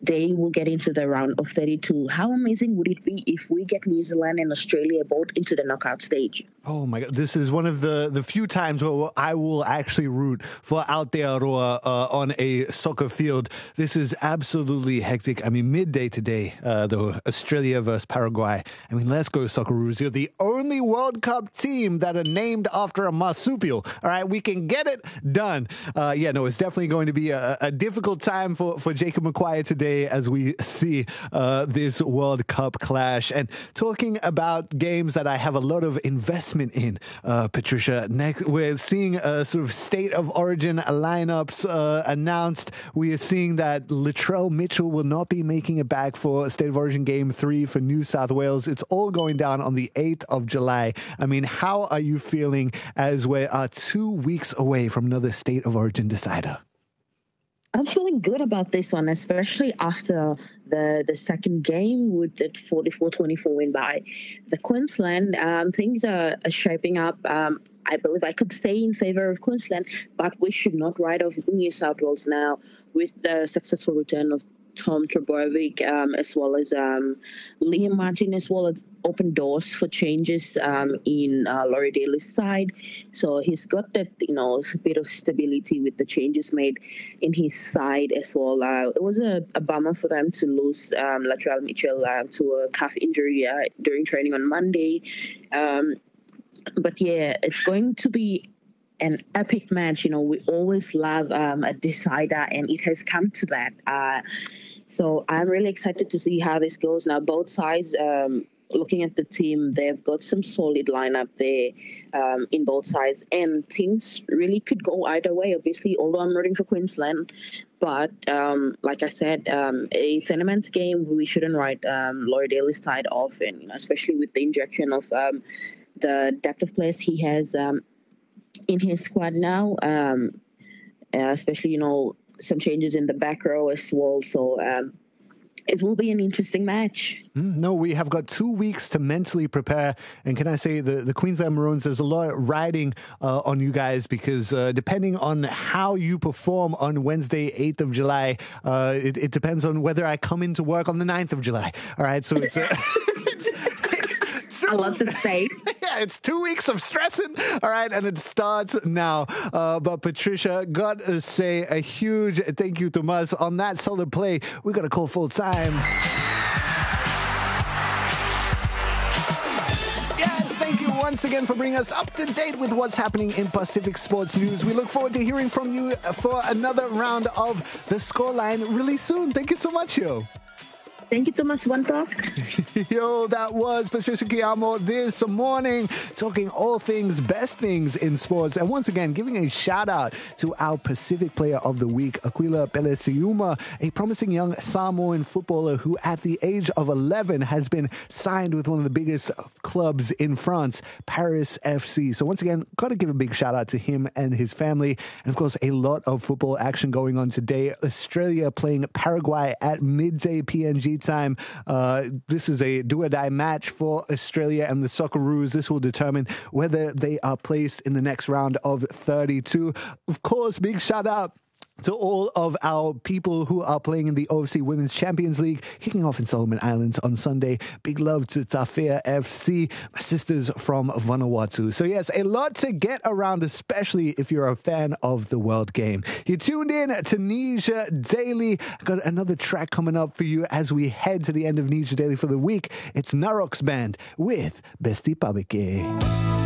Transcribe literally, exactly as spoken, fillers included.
they will get into the round of thirty-two. How amazing would it be if we get New Zealand and Australia both into the knockout stage? Oh my God, this is one of the, the few times where I will actually root for Aotearoa uh, on a soccer field. This is absolutely hectic. I mean, midday today, uh, though, Australia versus Paraguay. I mean, let's go Socceroos. You're the only World Cup team that are named after a marsupial. All right, we can get it done. Uh, yeah, no, it's definitely going to be a, a difficult time for, for Jacob Maguire today as we see uh, this World Cup clash. And talking about games that I have a lot of investment in, uh, Patricia, next we're seeing a sort of state of origin lineups uh, announced. We are seeing that Latrell Mitchell will not be making it back for state of origin game three for New South Wales. It's all going down on the eighth of July. I mean, how are you feeling as we are two weeks away from another state of origin decider? I'm feeling good about this one, especially after the the second game with the forty-four twenty-four win by the Queensland. Um, things are, are shaping up. Um, I believe I could say in favour of Queensland, but we should not write off New South Wales now with the successful return of Tom Trbojevic, um, as well as um, Liam Martin, as well as open doors for changes um, in uh, Laurie Daly's side. So he's got that, you know, bit of stability with the changes made in his side as well. Uh, it was a, a bummer for them to lose um, Latrell Mitchell uh, to a calf injury uh, during training on Monday. Um, but yeah, it's going to be an epic match. You know, we always love um, a decider, and it has come to that. Uh, so I'm really excited to see how this goes. Now, both sides, um, looking at the team, they've got some solid lineup there um, in both sides, and things really could go either way. Obviously, although I'm rooting for Queensland, but um, like I said, um, it's an immense game. We shouldn't write um, Laurie Daly's side off, and you know, especially with the injection of um, the depth of players he has um, in his squad now, um, uh, especially, you know, some changes in the back row as well. So um, it will be an interesting match. Mm, no, we have got two weeks to mentally prepare. And can I say the, the Queensland Maroons, there's a lot riding uh, on you guys because uh, depending on how you perform on Wednesday, eighth of July, uh, it, it depends on whether I come into work on the ninth of July. All right, so it's... Uh, it's Two, a lot to say. Yeah, it's two weeks of stressing. All right, and it starts now. Uh, but Patricia, got to say a huge thank you to Muz on that solid play. We got to call full time. Yes, thank you once again for bringing us up to date with what's happening in Pacific sports news. We look forward to hearing from you for another round of the Scoreline really soon. Thank you so much, yo. Thank you, Thomas. One talk. Yo, that was Patricia Kiamo this morning, talking all things, best things in sports. And once again, giving a shout out to our Pacific Player of the Week, Aquila Pelesiuma, a promising young Samoan footballer who at the age of eleven has been signed with one of the biggest clubs in France, Paris F C. So once again, got to give a big shout out to him and his family. And of course, a lot of football action going on today. Australia playing Paraguay at midday P N G time. Uh, this is a do-or-die match for Australia and the Socceroos. This will determine whether they are placed in the next round of thirty-two. Of course, big shout out to all of our people who are playing in the O F C Women's Champions League, kicking off in Solomon Islands on Sunday. Big love to Tafea F C, my sisters from Vanuatu. So yes, a lot to get around, especially if you're a fan of the World Game. You tuned in to Nija Daily. Got another track coming up for you as we head to the end of Nija Daily for the week. It's Narok's Band with Besti Pabeke.